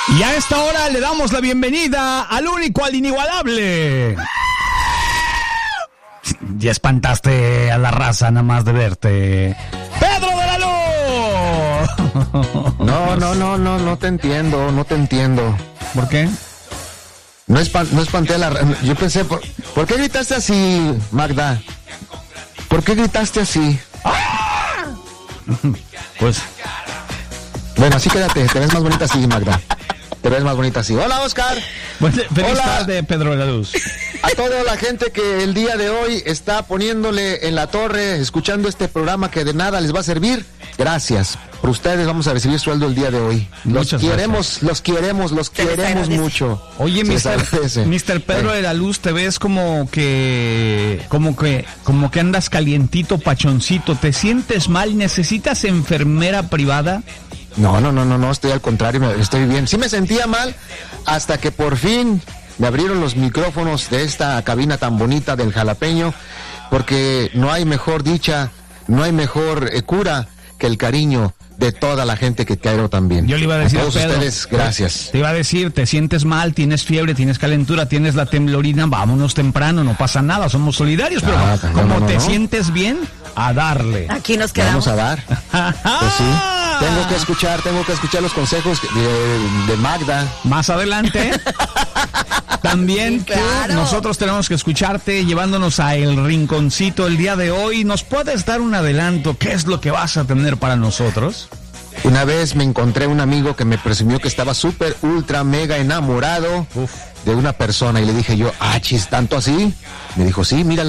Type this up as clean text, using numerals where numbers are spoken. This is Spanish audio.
Y a esta hora le damos la bienvenida al único, al inigualable. Ya espantaste a la raza nada más de verte. ¡Pedro de la Luz! No te entiendo. ¿Por qué? No espanté a la raza. Yo pensé, ¿por qué gritaste así, Magda? ¿Por qué gritaste así? Pues... Bueno, así quédate, te ves más bonita así, Magda. Te ves más bonita así. Hola, Oscar. Feliz tarde, Pedro de la Luz. A toda la gente que el día de hoy está poniéndole en la torre, escuchando este programa que de nada les va a servir, gracias. Por ustedes vamos a recibir sueldo el día de hoy. Los queremos mucho. Oye, Mr. Pedro de la Luz, te ves como que andas calientito, pachoncito. ¿Te sientes mal? ¿Necesitas enfermera privada? No, estoy al contrario, estoy bien. Sí me sentía mal hasta que por fin me abrieron los micrófonos de esta cabina tan bonita del Jalapeño, porque no hay mejor dicha, no hay mejor cura que el cariño de toda la gente que quiero también. Yo le iba a decir a todos Pedro, ustedes, gracias. Te iba a decir, te sientes mal, tienes fiebre, tienes calentura, tienes la temblorina, vámonos temprano, no pasa nada, somos solidarios, pero como te sientes bien, a darle. Aquí nos quedamos. Vamos a dar. Pues sí. Tengo que escuchar los consejos de Magda. Más adelante. También sí, claro. Nosotros tenemos que escucharte llevándonos a El Rinconcito el día de hoy. ¿Nos puedes dar un adelanto? ¿Qué es lo que vas a tener para nosotros? Una vez me encontré un amigo que me presumió que estaba súper, ultra, mega enamorado de una persona y le dije yo, ¿tanto así? Me dijo, sí, mira